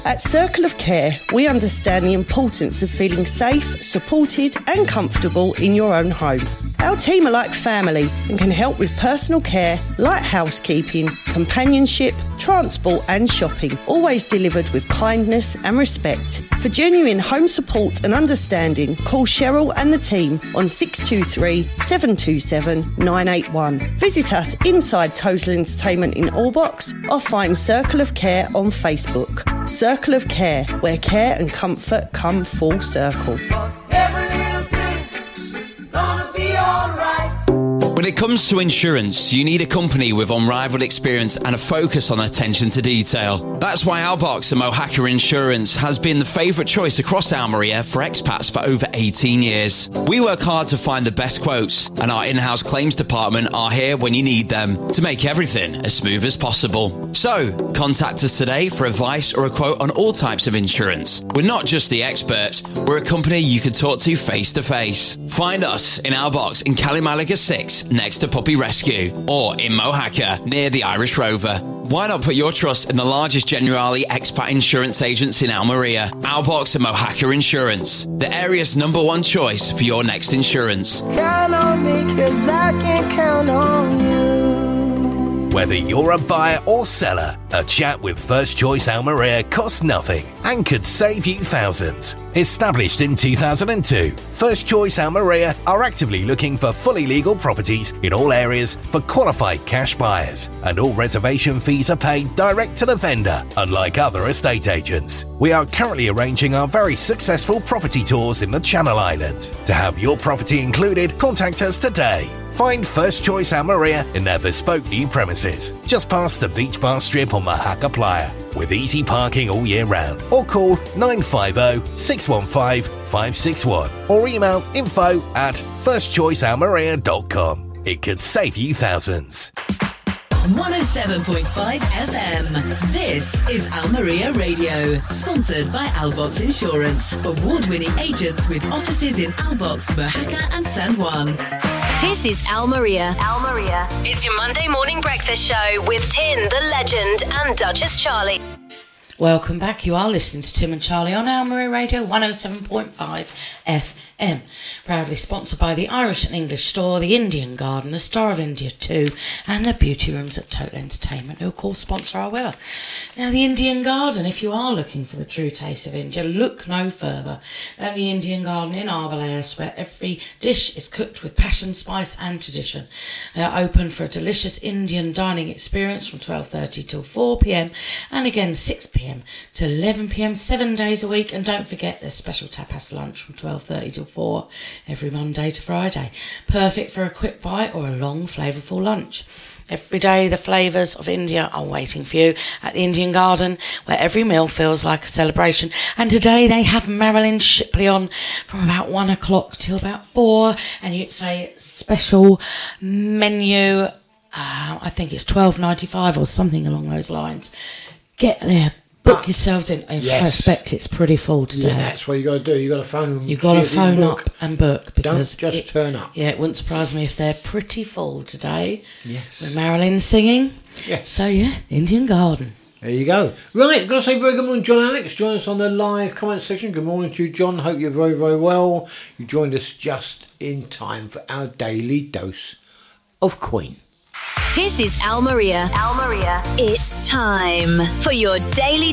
At Circle of Care, we understand the importance of feeling safe, supported and comfortable in your own home. Our team are like family and can help with personal care, light housekeeping, companionship, transport and shopping, always delivered with kindness and respect. For genuine home support and understanding, call Cheryl and the team on 623 727 981. Visit us inside Total Entertainment in Allbox or find Circle of Care on Facebook. Circle of Care, where care and comfort come full circle. When it comes to insurance, you need a company with unrivaled experience and a focus on attention to detail. That's why Albox and Mohaka Insurance has been the favourite choice across Almeria for expats for over 18 years. We work hard to find the best quotes, and our in-house claims department are here when you need them to make everything as smooth as possible. So, contact us today for advice or a quote on all types of insurance. We're not just the experts, we're a company you can talk to face to face. Find us in Albox in Kalimalaga 6, next to Puppy Rescue, or in Mohaka near the Irish Rover. Why not put your trust in the largest Generali expat insurance agents in Almeria? Albox and Mohaka Insurance, the area's #1 choice for your next insurance. Count on me 'cause I can count on you. Whether you're a buyer or seller, a chat with First Choice Almeria costs nothing and could save you thousands. Established in 2002, First Choice Almeria are actively looking for fully legal properties in all areas for qualified cash buyers, and all reservation fees are paid direct to the vendor, unlike other estate agents. We are currently arranging our very successful property tours in the Channel Islands. To have your property included, contact us today. Find First Choice Almeria in their bespoke new premises, just past the beach bar strip on Mohaka Playa, with easy parking all year round. Or call 950 615 561 or email info@firstchoicealmeria.com. It could save you thousands. 107.5 FM. This is Almeria Radio, sponsored by Albox Insurance. Award-winning agents with offices in Albox, Mohaka and San Juan. This is Almeria. Almeria. It's your Monday morning breakfast show with Tin, the legend, and Duchess Charlie. Welcome back. You are listening to Tim and Charlie on Almeria Radio 107.5 FM. Proudly sponsored by the Irish and English Store, the Indian Garden, the Star of India 2, and the Beauty Rooms at Total Entertainment, who of course sponsor our weather. Now, the Indian Garden, if you are looking for the true taste of India, look no further than the Indian Garden in Arbalest, where every dish is cooked with passion, spice and tradition. They are open for a delicious Indian dining experience from 12:30 till 4 p.m, and again 6 p.m. to 11 p.m, 7 days a week. And don't forget their special tapas lunch from 12:30 till 4 every Monday to Friday. Perfect for a quick bite or a long flavourful lunch. Every day the flavours of India are waiting for you at the Indian Garden, where every meal feels like a celebration. And today they have Marilyn Shipley on from about 1 o'clock till about 4, and it's a special menu. I think it's $12.95 or something along those lines. Get there. Book yourselves in. I expect it's pretty full today. Yeah, that's what you got to do. You got to phone them. You got to phone up and book, because don't just turn up. Yeah, it wouldn't surprise me if they're pretty full today. Yes. With Marilyn singing. Yes. So yeah, Indian Garden. There you go. Right, got to say very good morning, John Alex. Join us on the live comment section. Good morning to you, John. Hope you're very, very well. You joined us just in time for our daily dose of Queen. This is Almeria. Almeria. It's time for your daily